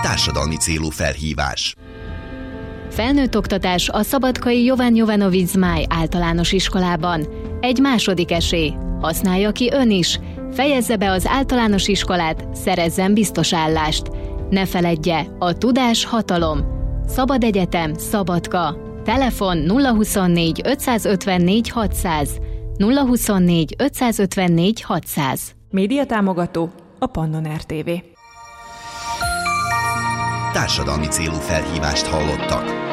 Társadalmi célú felhívás. Felnőtt oktatás a szabadkai Jovan Jovanovic Zmáj általános iskolában. Egy második esély. Használja ki ön is. Fejezze be az általános iskolát, szerezzen biztos állást. Ne feledje, a tudás hatalom. Szabad Egyetem, Szabadka. Telefon 024 554 600. 024 554 600. Média támogató a Pannon RTV. Társadalmi célú felhívást hallottak.